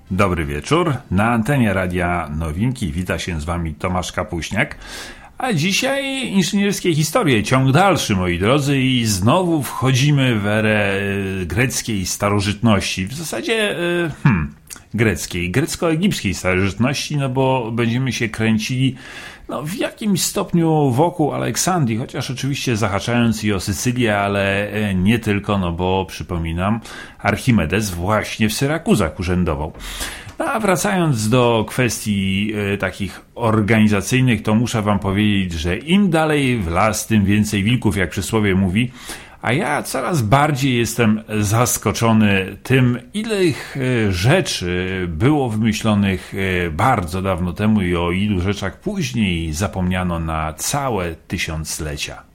Dobry wieczór. Na antenie Radia Nowinki wita się z wami Tomasz Kapuśniak. A dzisiaj inżynierskie historie, ciąg dalszy, moi drodzy, i znowu wchodzimy w erę greckiej starożytności. W zasadzie greckiej, grecko-egipskiej starożytności, no bo będziemy się kręcili w jakimś stopniu wokół Aleksandrii, chociaż oczywiście zahaczając i o Sycylię, ale nie tylko, no bo przypominam, Archimedes właśnie w Syrakuzach urzędował. No a wracając do kwestii takich organizacyjnych, to muszę wam powiedzieć, że im dalej w las, tym więcej wilków, jak przysłowie mówi, a ja coraz bardziej jestem zaskoczony tym, ile rzeczy było wymyślonych bardzo dawno temu i o ilu rzeczach później zapomniano na całe tysiąclecia.